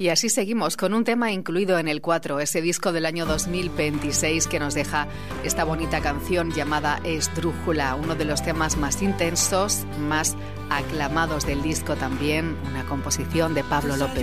Y así seguimos con un tema incluido en el 4, ese disco del año 2026 que nos deja esta bonita canción llamada Esdrújula, uno de los temas más intensos, más aclamados del disco también, una composición de Pablo López.